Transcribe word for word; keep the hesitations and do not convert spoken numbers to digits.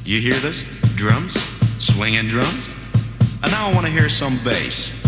You hear this? Drums, swinging drums. And now I want to hear some bass.